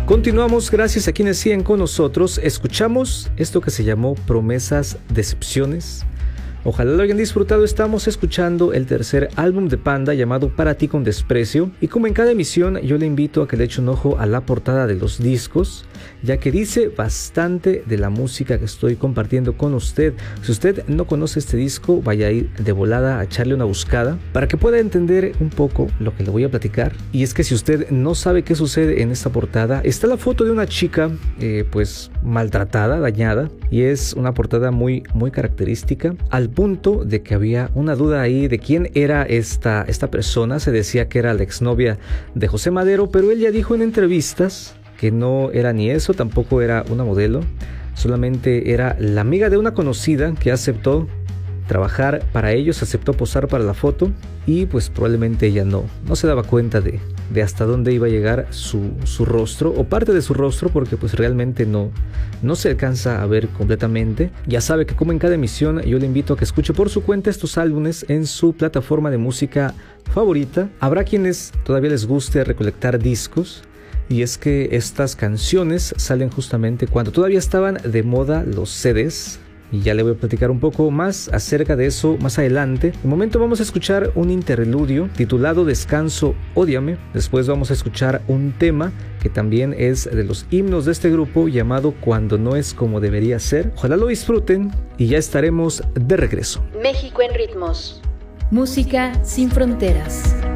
Continuamos, gracias a quienes siguen con nosotros. Escuchamos esto que se llamó Promesas, Decepciones. Ojalá lo hayan disfrutado. Estamos escuchando el tercer álbum de Panda llamado Para ti con desprecio, y como en cada emisión yo le invito a que le eche un ojo a la portada de los discos, ya que dice bastante de la música que estoy compartiendo con usted. Si usted no conoce este disco, vaya a ir de volada a echarle una buscada para que pueda entender un poco lo que le voy a platicar. Y es que si usted no sabe qué sucede en esta portada, está la foto de una chica pues maltratada, dañada, y es una portada muy característica, al punto de que había una duda ahí de quién era esta persona. Se decía que era la exnovia de José Madero, pero él ya dijo en entrevistas que no era ni eso, tampoco era una modelo, solamente era la amiga de una conocida que aceptó trabajar para ellos, aceptó posar para la foto, y pues probablemente ella no se daba cuenta de hasta dónde iba a llegar su rostro, o parte de su rostro, porque pues realmente no se alcanza a ver completamente. Ya sabe que como en cada emisión yo le invito a que escuche por su cuenta estos álbumes en su plataforma de música favorita. Habrá quienes todavía les guste recolectar discos, y es que estas canciones salen justamente cuando todavía estaban de moda los CDs, y ya le voy a platicar un poco más acerca de eso más adelante. De momento vamos a escuchar un interludio titulado Descanso, Ódiame. Después vamos a escuchar un tema que también es de los himnos de este grupo, llamado Cuando no es como debería ser. Ojalá lo disfruten y ya estaremos de regreso. México en ritmos. Música sin fronteras.